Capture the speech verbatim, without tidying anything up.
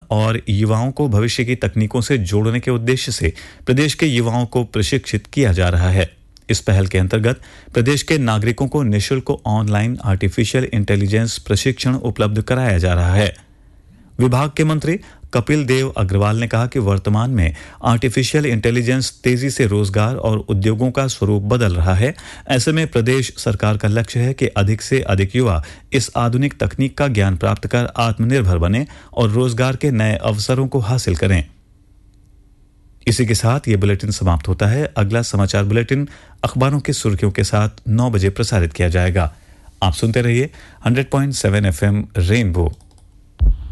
और युवाओं को भविष्य की तकनीकों से जोड़ने के उद्देश्य से प्रदेश के युवाओं को प्रशिक्षित किया जा रहा है। इस पहल के अंतर्गत प्रदेश के नागरिकों को निःशुल्क ऑनलाइन आर्टिफिशियल इंटेलिजेंस प्रशिक्षण उपलब्ध कराया जा रहा है। विभाग के मंत्री कपिल देव अग्रवाल ने कहा कि वर्तमान में आर्टिफिशियल इंटेलिजेंस तेजी से रोजगार और उद्योगों का स्वरूप बदल रहा है। ऐसे में प्रदेश सरकार का लक्ष्य है कि अधिक से अधिक युवा इस आधुनिक तकनीक का ज्ञान प्राप्त कर आत्मनिर्भर बने और रोजगार के नए अवसरों को हासिल करें। इसी के साथ ये बुलेटिन समाप्त होता है। अगला समाचार बुलेटिन अखबारों की सुर्खियों के साथ नौ बजे प्रसारित किया जाएगा। आप सुनते रहिए hundred point seven F M rainbow.